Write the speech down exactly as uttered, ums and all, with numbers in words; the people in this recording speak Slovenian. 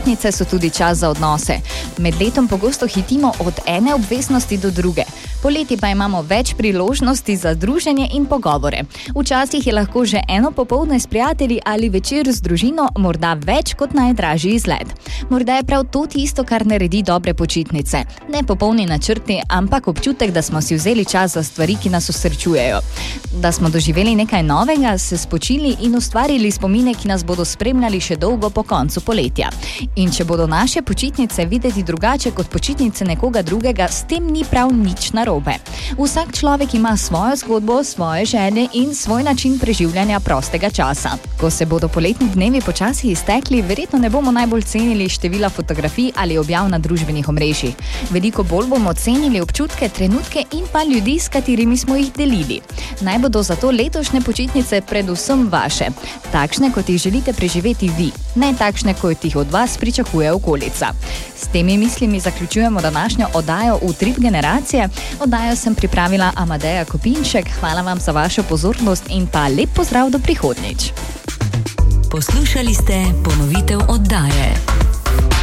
Počitnice so tudi čas za odnose. Med letom pogosto hitimo od ene obveznosti do druge. Poleti pa imamo več priložnosti za druženje in pogovore. Včasih je lahko že eno popoldne s prijatelji ali večer z družino morda več kot najdražji izlet. Morda je prav to tisto, kar naredi dobre počitnice. Ne popolni načrti, ampak občutek, da smo si vzeli čas za stvari, ki nas osrečujejo. Da smo doživeli nekaj novega, se spočili in ustvarili spomine, ki nas bodo spremljali še dolgo po koncu poletja. In če bodo naše počitnice videti drugače kot počitnice nekoga drugega, s tem ni prav nič narobe. Vsak človek ima svojo zgodbo, svoje želje in svoj način preživljanja prostega časa. Ko se bodo poletni dnevi počasi iztekli, verjetno ne bomo najbolj cenili števila fotografij ali objav na družbenih omrežjih. Veliko bolj bomo cenili občutke, trenutke in pa ljudi, s katerimi smo jih delili. Naj bodo zato letošnje počitnice predvsem vaše. Takšne, kot jih želite preživeti vi, ne takšne, kot jih od vas pričakuje okolica. S temi mislimi zaključujemo današnjo oddajo Utrip generacije. Oddajo sem pripravila Amadeja Kopinšek. Hvala vam za vašo pozornost in pa lep pozdrav do prihodnjič. Poslušali ste ponovitev oddaje.